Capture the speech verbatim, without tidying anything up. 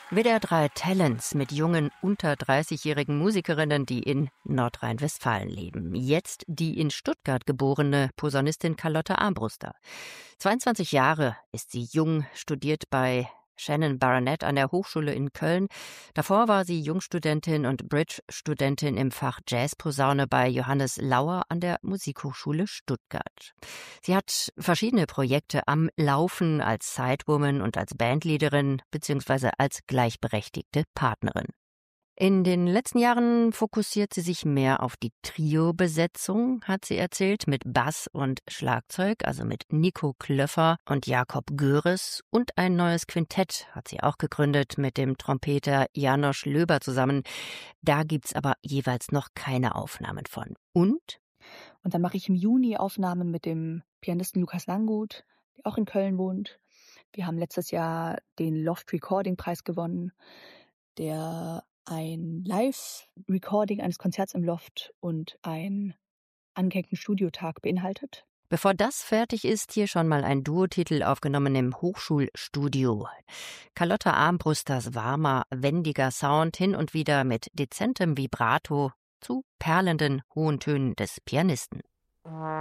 W D R drei Talents mit jungen, unter dreißigjährigen Musikerinnen, die in Nordrhein-Westfalen leben. Jetzt die in Stuttgart geborene Posaunistin Carlotta Armbruster. zweiundzwanzig Jahre ist sie jung, studiert bei Shannon Baronet an der Hochschule in Köln. Davor war sie Jungstudentin und Bridge-Studentin im Fach Jazzposaune bei Johannes Lauer an der Musikhochschule Stuttgart. Sie hat verschiedene Projekte am Laufen als Sidewoman und als Bandleaderin bzw. als gleichberechtigte Partnerin. In den letzten Jahren fokussiert sie sich mehr auf die Trio-Besetzung, hat sie erzählt, mit Bass und Schlagzeug, also mit Nico Klöffer und Jakob Göres. Und ein neues Quintett hat sie auch gegründet mit dem Trompeter Janosch Löber zusammen. Da gibt's aber jeweils noch keine Aufnahmen von. Und? Und dann mache ich im Juni Aufnahmen mit dem Pianisten Lukas Langgut, der auch in Köln wohnt. Wir haben letztes Jahr den Loft Recording Preis gewonnen, der ein Live-Recording eines Konzerts im Loft und einen angehängten Studiotag beinhaltet. Bevor das fertig ist, hier schon mal ein Duotitel aufgenommen im Hochschulstudio. Carlotta Armbrusters warmer, wendiger Sound hin und wieder mit dezentem Vibrato zu perlenden hohen Tönen des Pianisten.